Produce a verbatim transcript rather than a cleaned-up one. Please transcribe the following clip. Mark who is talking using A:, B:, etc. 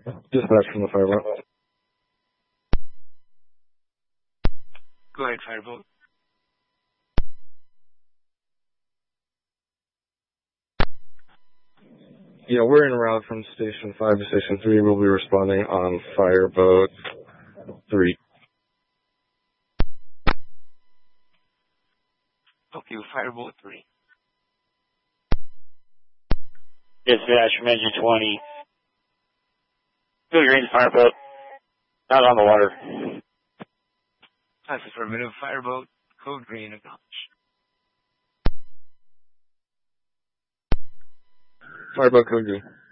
A: Dispatch from the fireboat.
B: Go ahead, fireboat.
A: Yeah, we're en route from Station five to Station three. We'll be responding on Fireboat three.
B: Okay, Fireboat three.
C: Dispatch from Engine twenty. Go green, Fireboat. Not on the water.
B: That's affirmative. Fireboat, code green, acknowledge.
A: Fireboat code green.